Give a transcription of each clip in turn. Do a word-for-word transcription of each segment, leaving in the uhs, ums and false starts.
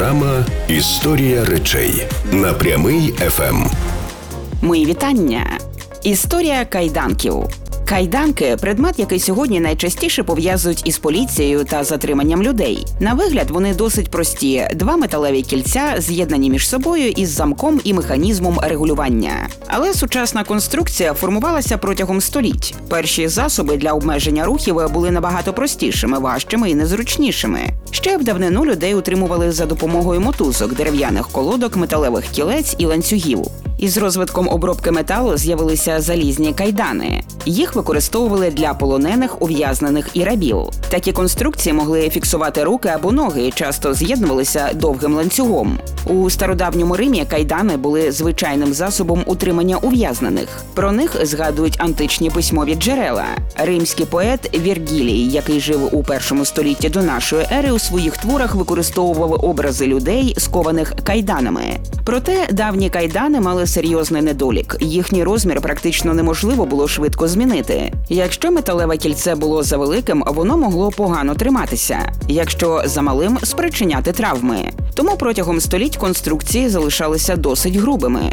Програма «Історія речей» на Прямий еф ем. Мої вітання. Історія кайданків. Кайданки – предмет, який сьогодні найчастіше пов'язують із поліцією та затриманням людей. На вигляд вони досить прості – два металеві кільця, з'єднані між собою із замком і механізмом регулювання. Але сучасна конструкція формувалася протягом століть. Перші засоби для обмеження рухів були набагато простішими, важчими і незручнішими. Ще в давнину людей утримували за допомогою мотузок, дерев'яних колодок, металевих кілець і ланцюгів. Із розвитком обробки металу з'явилися залізні кайдани. Їх використовували для полонених, ув'язнених і рабів. Такі конструкції могли фіксувати руки або ноги і часто з'єднувалися довгим ланцюгом. У стародавньому Римі кайдани були звичайним засобом утримання ув'язнених. Про них згадують античні письмові джерела. Римський поет Віргілій, який жив у першому столітті до нашої ери, у своїх творах використовував образи людей, скованих кайданами. Проте давні кайдани мали серйозний недолік. Їхній розмір практично неможливо було швидко змінити. Якщо металеве кільце було завеликим, воно могло погано триматися. Якщо замалим – спричиняти травми. Тому протягом століть конструкції залишалися досить грубими.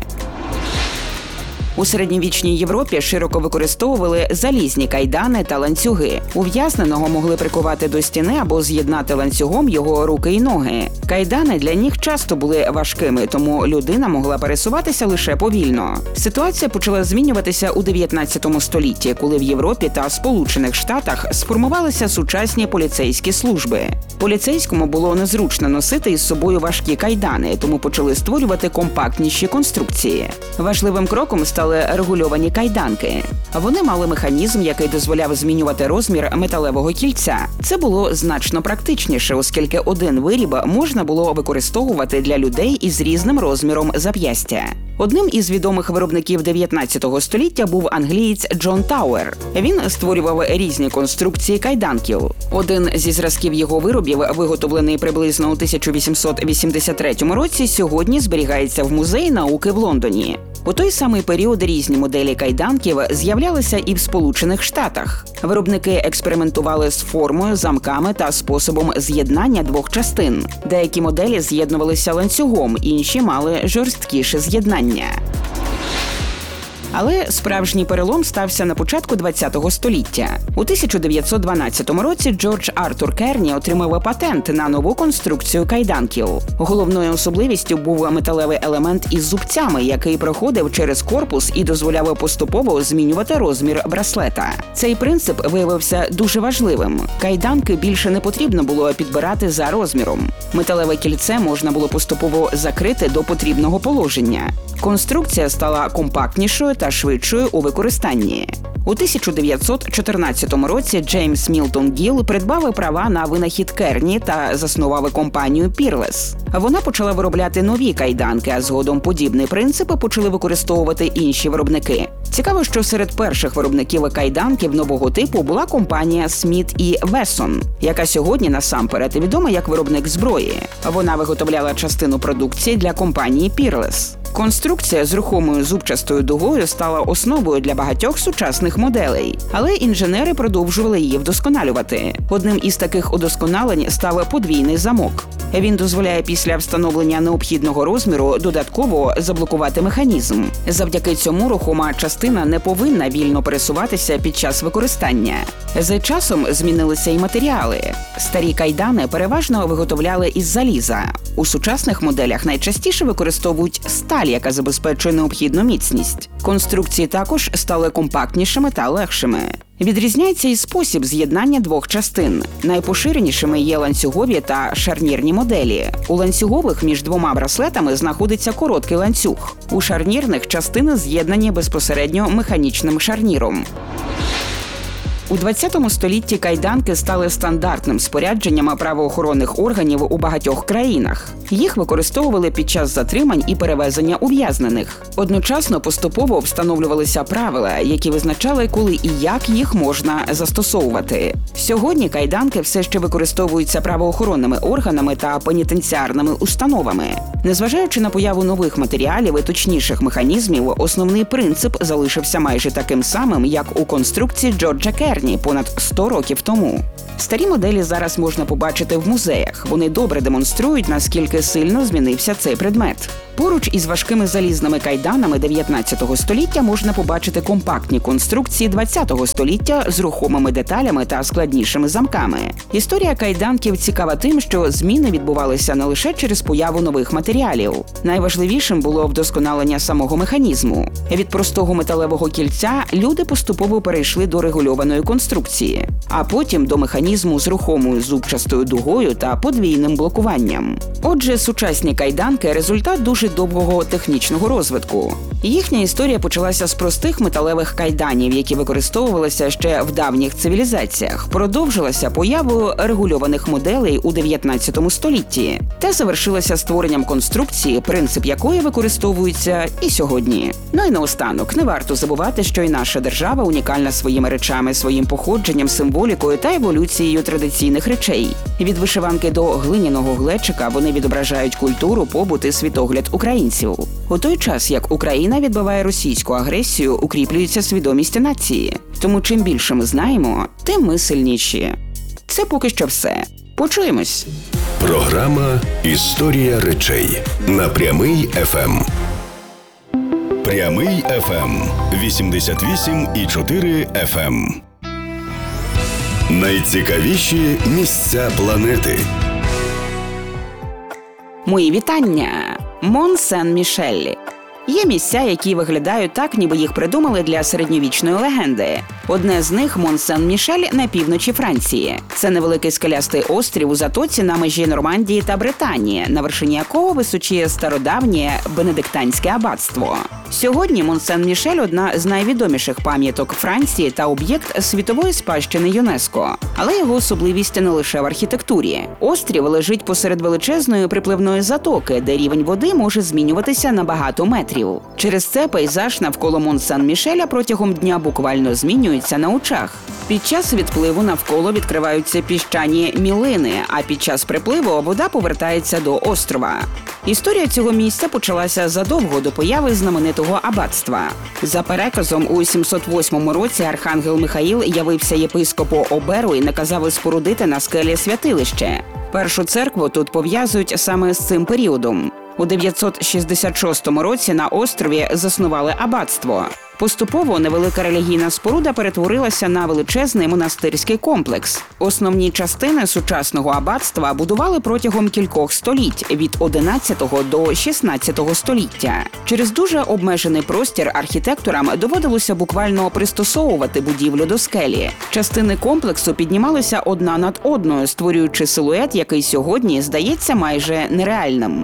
У середньовічній Європі широко використовували залізні кайдани та ланцюги. Ув'язненого могли прикувати до стіни або з'єднати ланцюгом його руки й ноги. Кайдани для ніг часто були важкими, тому людина могла пересуватися лише повільно. Ситуація почала змінюватися у дев'ятнадцятому столітті, коли в Європі та Сполучених Штатах сформувалися сучасні поліцейські служби. Поліцейському було незручно носити із собою важкі кайдани, тому почали створювати компактніші конструкції. Важливим кроком стали регульовані кайданки. Вони мали механізм, який дозволяв змінювати розмір металевого кільця. Це було значно практичніше, оскільки один виріб можна було використовувати для людей із різним розміром зап'ястя. Одним із відомих виробників дев'ятнадцятого століття був англієць Джон Тауер. Він створював різні конструкції кайданків. Один зі зразків його виробів, виготовлений приблизно у тисяча вісімсот вісімдесят третьому році, сьогодні зберігається в Музеї науки в Лондоні. У той самий період різні моделі кайданків з'являлися і в Сполучених Штатах. Виробники експериментували з формою, замками та способом з'єднання двох частин. Деякі моделі з'єднувалися ланцюгом, інші мали жорсткіше з'єднання. Але справжній перелом стався на початку ХХ століття. У тисяча дев'ятсот дванадцятому році Джордж Артур Керні отримав патент на нову конструкцію кайданків. Головною особливістю був металевий елемент із зубцями, який проходив через корпус і дозволяв поступово змінювати розмір браслета. Цей принцип виявився дуже важливим. Кайданки більше не потрібно було підбирати за розміром. Металеве кільце можна було поступово закрити до потрібного положення. Конструкція стала компактнішою та швидшою у використанні. У тисяча дев'ятсот чотирнадцятому році Джеймс Мілтон Гіл придбав права на винахід Керні та заснував компанію Peerless. Вона почала виробляти нові кайданки, а згодом подібний принцип почали використовувати інші виробники. Цікаво, що серед перших виробників кайданків нового типу була компанія Smith і Wesson, яка сьогодні насамперед відома як виробник зброї. Вона виготовляла частину продукції для компанії Peerless. Конструкція з рухомою зубчастою дугою стала основою для багатьох сучасних моделей, але інженери продовжували її вдосконалювати. Одним із таких удосконалень став подвійний замок. Він дозволяє після встановлення необхідного розміру додатково заблокувати механізм. Завдяки цьому рухома частина не повинна вільно пересуватися під час використання. З часом змінилися й матеріали. Старі кайдани переважно виготовляли із заліза. У сучасних моделях найчастіше використовують сталь, яка забезпечує необхідну міцність. Конструкції також стали компактнішими та легшими. Відрізняється і спосіб з'єднання двох частин. Найпоширенішими є ланцюгові та шарнірні моделі. У ланцюгових між двома браслетами знаходиться короткий ланцюг. У шарнірних частини з'єднані безпосередньо механічним шарніром. У ХХ столітті кайданки стали стандартним спорядженням правоохоронних органів у багатьох країнах. Їх використовували під час затримань і перевезення ув'язнених. Одночасно поступово встановлювалися правила, які визначали, коли і як їх можна застосовувати. Сьогодні кайданки все ще використовуються правоохоронними органами та пенітенціарними установами. Незважаючи на появу нових матеріалів і точніших механізмів, основний принцип залишився майже таким самим, як у конструкції Джорджа Керні. майстерні понад сто років тому. Старі моделі зараз можна побачити в музеях. Вони добре демонструють, наскільки сильно змінився цей предмет. Поруч із важкими залізними кайданами дев'ятнадцятого століття можна побачити компактні конструкції двадцятого століття з рухомими деталями та складнішими замками. Історія кайданків цікава тим, що зміни відбувалися не лише через появу нових матеріалів. Найважливішим було вдосконалення самого механізму. Від простого металевого кільця люди поступово перейшли до регульованої конструкції, а потім до механізму з рухомою зубчастою дугою та подвійним блокуванням. Отже, сучасні кайданки – результат дуже довгого технічного розвитку. Їхня історія почалася з простих металевих кайданів, які використовувалися ще в давніх цивілізаціях, продовжилася появою регульованих моделей у дев'ятнадцятому столітті та завершилася створенням конструкції, принцип якої використовується і сьогодні. Ну і наостанок, не варто забувати, що і наша держава унікальна своїми речами, своїм походженням, символікою та еволюцією традиційних речей. Від вишиванки до глиняного глечика вони відображають культуру, побут і світогляд українців. У той час, як Україна відбиває російську агресію, укріплюється свідомість нації. Тому чим більше ми знаємо, тим ми сильніші. Це поки що все. Почуємось. Програма «Історія речей» на Прямий еф ем. Прямий еф ем. вісімдесят вісім і чотири еф ем. Найцікавіші місця планети. Мої вітання! Мон-Сен-Мішель. Є місця, які виглядають так, ніби їх придумали для середньовічної легенди. Одне з них – Мон-Сен-Мішель на півночі Франції. Це невеликий скелястий острів у затоці на межі Нормандії та Британії, на вершині якого височіє стародавнє бенедиктанське аббатство. Сьогодні Мон-Сен-Мішель – одна з найвідоміших пам'яток Франції та об'єкт світової спадщини ЮНЕСКО. Але його особливість не лише в архітектурі. Острів лежить посеред величезної припливної затоки, де рівень води може змінюватися на багато метрів. Через це пейзаж навколо Мон-Сен-Мішеля протягом дня буквально змінюється на очах. Під час відпливу навколо відкриваються піщані мілини, а під час припливу вода повертається до острова. Історія цього місця почалася задовго до появи знаменитого аббатства. За переказом, у сімсот восьмому році архангел Михаїл явився єпископу Оберу і наказав спорудити на скелі святилище. Першу церкву тут пов'язують саме з цим періодом. У дев'ятсот шістдесят шостому році на острові заснували аббатство. Поступово невелика релігійна споруда перетворилася на величезний монастирський комплекс. Основні частини сучасного аббатства будували протягом кількох століть – від одинадцятого до шістнадцятого століття. Через дуже обмежений простір архітекторам доводилося буквально пристосовувати будівлю до скелі. Частини комплексу піднімалися одна над одною, створюючи силует, який сьогодні здається майже нереальним.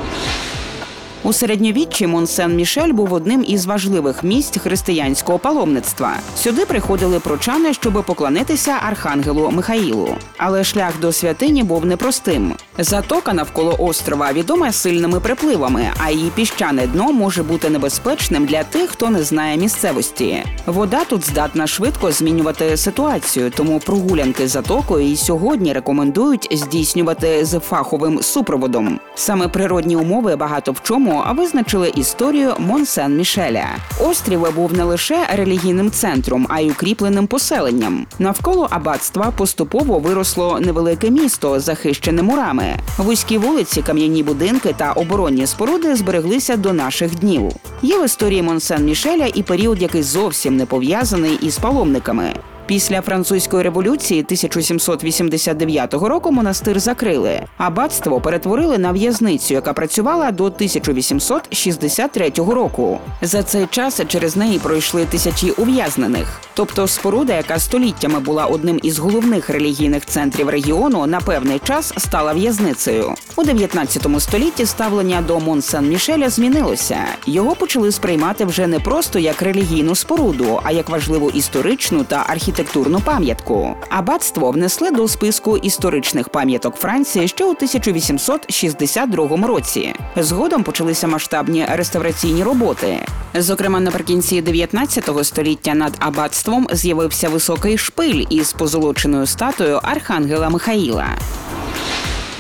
У середньовіччі Мон-Сен-Мішель був одним із важливих місць християнського паломництва. Сюди приходили прочани, щоб поклонитися архангелу Михаїлу. Але шлях до святині був непростим. Затока навколо острова відома сильними припливами, а її піщане дно може бути небезпечним для тих, хто не знає місцевості. Вода тут здатна швидко змінювати ситуацію, тому прогулянки затокою і сьогодні рекомендують здійснювати з фаховим супроводом. Саме природні умови багато в чому визначили історію Мон-Сен-Мішеля. Острів був не лише релігійним центром, а й укріпленим поселенням. Навколо аббатства поступово виросло невелике місто, захищене мурами. Вузькі вулиці, кам'яні будинки та оборонні споруди збереглися до наших днів. Є в історії Мон-Сен-Мішеля і період, який зовсім не пов'язаний із паломниками. Після французької революції тисяча сімсот вісімдесят дев'ятого року монастир закрили. Аббатство перетворили на в'язницю, яка працювала до тисяча вісімсот шістдесят третього року. За цей час через неї пройшли тисячі ув'язнених. Тобто споруда, яка століттями була одним із головних релігійних центрів регіону, на певний час стала в'язницею. У дев'ятнадцятому столітті ставлення до Мон-Сен-Мішеля змінилося. Його почали сприймати вже не просто як релігійну споруду, а як важливу історичну та архітектурну пам'ятку. Аббатство внесли до списку історичних пам'яток Франції ще у тисяча вісімсот шістдесят другому році. Згодом почалися масштабні реставраційні роботи. Зокрема, наприкінці дев'ятнадцятого століття над аббатством з'явився високий шпиль із позолоченою статуєю архангела Михаїла.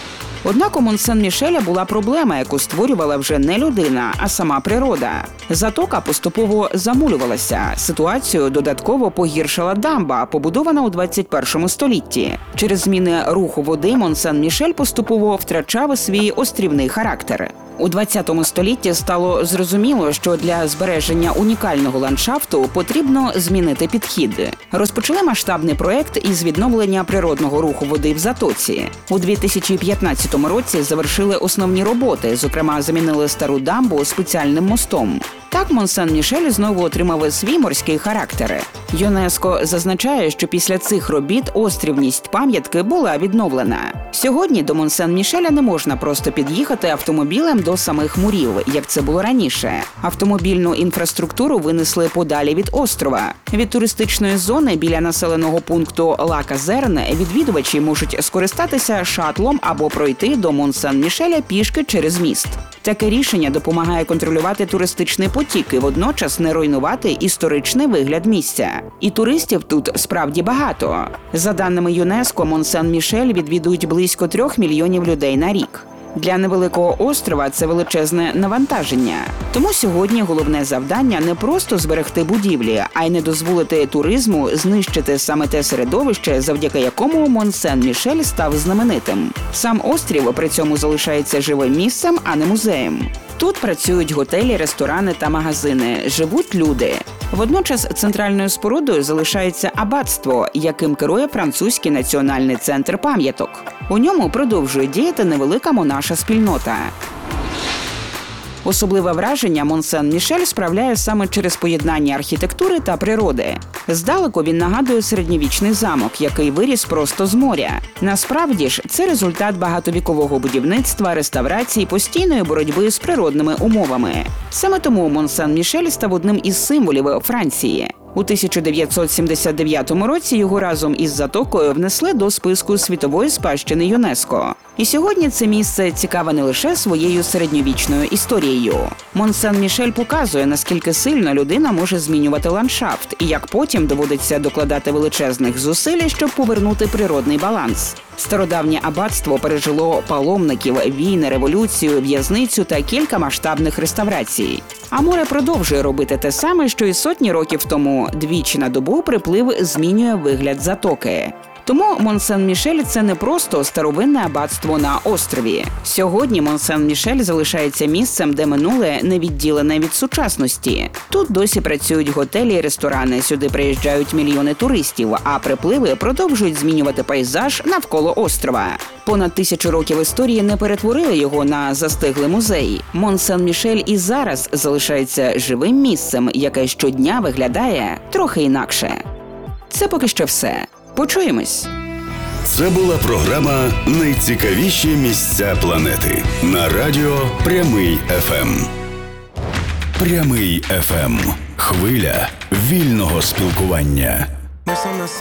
Однак у Мон-Сен-Мішеля була проблема, яку створювала вже не людина, а сама природа. Затока поступово замулювалася. Ситуацію додатково погіршила дамба, побудована у двадцять першому столітті. Через зміни руху води Мон-Сен-Мішель поступово втрачав свій острівний характер. У двадцятому столітті стало зрозуміло, що для збереження унікального ландшафту потрібно змінити підхід. Розпочали масштабний проект із відновлення природного руху води в затоці. У дві тисячі п'ятнадцятому році завершили основні роботи, зокрема замінили стару дамбу спеціальним мостом. Так Мон-Сен-Мішель знову отримав свій морський характер. ЮНЕСКО зазначає, що після цих робіт острівність пам'ятки була відновлена. Сьогодні до Мон-Сен-Мішеля не можна просто під'їхати автомобілем до самих мурів, як це було раніше. Автомобільну інфраструктуру винесли подалі від острова. Від туристичної зони біля населеного пункту Ла-Казерн відвідувачі можуть скористатися шатлом або пройти до Мон-Сен-Мішеля пішки через міст. Таке рішення допомагає контролювати туристичний потік і водночас не руйнувати історичний вигляд місця. І туристів тут справді багато. За даними ЮНЕСКО, Мон-Сен-Мішель відвідують близько трьох мільйонів людей на рік. Для невеликого острова це величезне навантаження. Тому сьогодні головне завдання не просто зберегти будівлі, а й не дозволити туризму знищити саме те середовище, завдяки якому Мон-Сен-Мішель став знаменитим. Сам острів при цьому залишається живим місцем, а не музеєм. Тут працюють готелі, ресторани та магазини, живуть люди. Водночас центральною спорудою залишається аббатство, яким керує французький національний центр пам'яток. У ньому продовжує діяти невелика монаша спільнота. Особливе враження Мон-Сен-Мішель справляє саме через поєднання архітектури та природи. Здалеку він нагадує середньовічний замок, який виріс просто з моря. Насправді ж, це результат багатовікового будівництва, реставрації, постійної боротьби з природними умовами. Саме тому Мон-Сен-Мішель став одним із символів Франції. У тисяча дев'ятсот сімдесят дев'ятому році його разом із затокою внесли до списку світової спадщини ЮНЕСКО. І сьогодні це місце цікаве не лише своєю середньовічною історією. Мон-Сен-Мішель показує, наскільки сильно людина може змінювати ландшафт і як потім доводиться докладати величезних зусиль, щоб повернути природний баланс. Стародавнє аббатство пережило паломників, війни, революцію, в'язницю та кілька масштабних реставрацій. А море продовжує робити те саме, що і сотні років тому. Двічі на добу приплив змінює вигляд затоки. Тому Мон-Сен-Мішель – це не просто старовинне аббатство на острові. Сьогодні Мон-Сен-Мішель залишається місцем, де минуле не відділене від сучасності. Тут досі працюють готелі і ресторани, сюди приїжджають мільйони туристів, а припливи продовжують змінювати пейзаж навколо острова. Понад тисячу років історії не перетворили його на застиглий музей. Мон-Сен-Мішель і зараз залишається живим місцем, яке щодня виглядає трохи інакше. Це поки що все. Почуємось. Це була програма «Найцікавіші місця планети» на радіо Прямий еф ем. Прямий еф ем. Хвиля вільного спілкування.